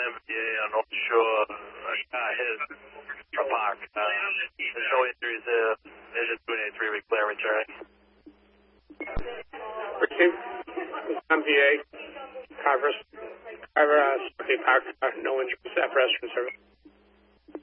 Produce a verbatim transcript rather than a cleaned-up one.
M P A on North Shore. A car hit a park. Uh, there's no injuries there. They're just doing a three-week flare return. Received. M P A. Carver. Carver, uh, Park. Uh, no injuries. F restroom service.